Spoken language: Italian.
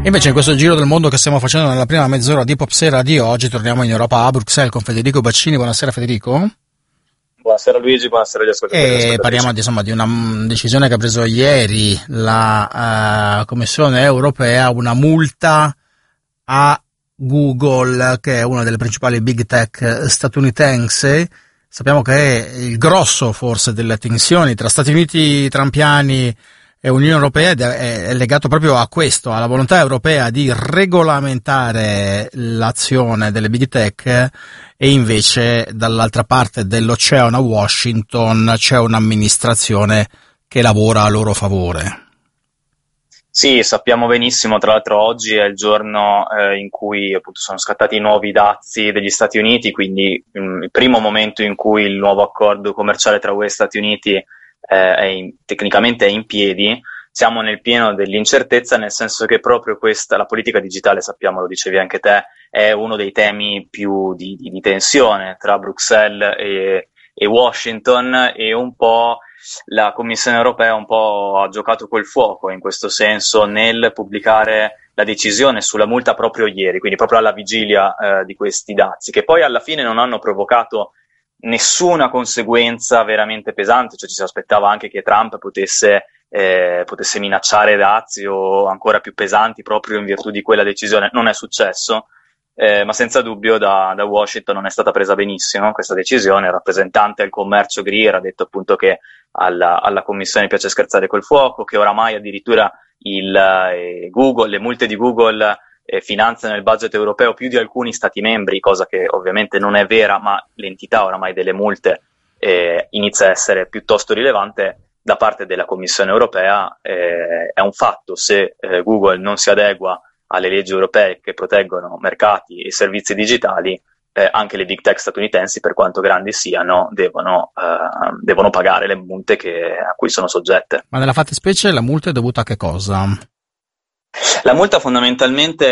Invece in questo giro del mondo che stiamo facendo nella prima mezz'ora di Popsera di oggi torniamo in Europa a Bruxelles con Federico Baccini. Buonasera Federico. Buonasera Luigi, buonasera agli ascoltatori. E parliamo di una decisione che ha preso ieri la Commissione europea, una multa a Google, che è una delle principali big tech statunitense. Sappiamo che è il grosso forse delle tensioni tra Stati Uniti trumpiani e Unione Europea è legato proprio a questo, alla volontà europea di regolamentare l'azione delle big tech, e invece dall'altra parte dell'oceano, a Washington, c'è un'amministrazione che lavora a loro favore. Sì, sappiamo benissimo, tra l'altro oggi è il giorno in cui appunto sono scattati i nuovi dazi degli Stati Uniti, quindi il primo momento in cui il nuovo accordo commerciale tra UE e Stati Uniti tecnicamente è in piedi. Siamo nel pieno dell'incertezza, nel senso che proprio la politica digitale, sappiamo, lo dicevi anche te, è uno dei temi più di tensione tra Bruxelles e Washington, e un po' la Commissione europea un po' ha giocato col fuoco in questo senso nel pubblicare la decisione sulla multa proprio ieri, quindi proprio alla vigilia di questi dazi, che poi alla fine non hanno provocato nessuna conseguenza veramente pesante. Cioè ci si aspettava anche che Trump potesse minacciare dazi o ancora più pesanti proprio in virtù di quella decisione. Non è successo, ma senza dubbio da Washington non è stata presa benissimo questa decisione. Il rappresentante al commercio Greer ha detto appunto che alla Commissione piace scherzare col fuoco, che oramai addirittura le multe di Google finanziano il budget europeo più di alcuni stati membri, cosa che ovviamente non è vera, ma l'entità oramai delle multe inizia a essere piuttosto rilevante da parte della Commissione europea. È un fatto: se Google non si adegua alle leggi europee che proteggono mercati e servizi digitali, anche le big tech statunitensi, per quanto grandi siano, devono pagare le multe a cui sono soggette. Ma nella fattispecie la multa è dovuta a che cosa? La multa fondamentalmente